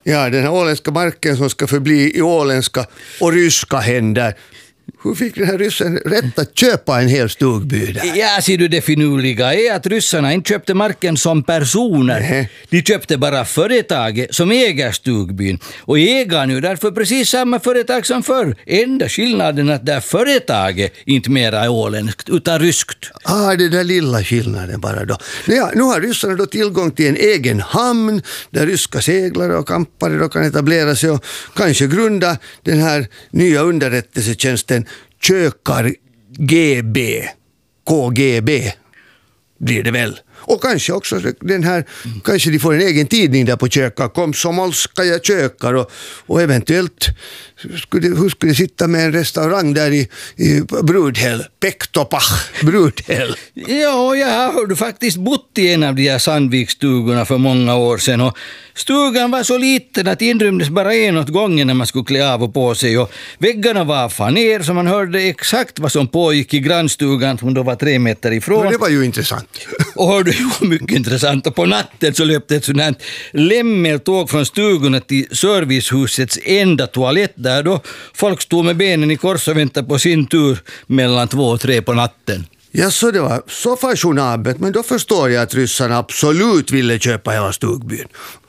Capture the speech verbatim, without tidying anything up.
Ja, den här åländska marken som ska förbli i åländska och ryska händer. Hur fick den här ryssen rätt att köpa en hel stugby där? Ja, ser du, det finurliga är att ryssarna inte köpte marken som personer. Nej. De köpte bara företaget som äger stugbyn. Och äger nu därför precis samma företag som förr. Enda skillnaden är att det företaget inte mera är åländskt utan ryskt. Ah, det där lilla skillnaden bara då. Ja, nu har ryssarna då tillgång till en egen hamn där ryska seglare och kampare då kan etablera sig och kanske grunda den här nya underrättelsetjänsten Kökar G B, K G B blir det väl. Och kanske också den här, kanske de får en egen tidning där på Kökar, Komsomolskaja Kökar och, och eventuellt skulle, hur skulle det sitta med en restaurang där i, i Brudhäll, Pektopach, Brudhäll. Ja, jag har faktiskt bott i en av de här Sandvikstugorna för många år sedan och stugan var så liten att inrymdes bara en åt gången när man skulle klä av och på sig och väggarna var faner så man hörde exakt vad som pågick i grannstugan som då var tre meter ifrån. Men det var ju intressant. Och hörde ju mycket intressant och på natten så löpte ett sådant här lämmeltåg från stugorna till servicehusets enda toalett där då folk stod med benen i kors och väntade på sin tur mellan två och tre på natten. Ja, så det var så fashionabelt, men då förstår jag att ryssarna absolut ville köpa hela stugbyn.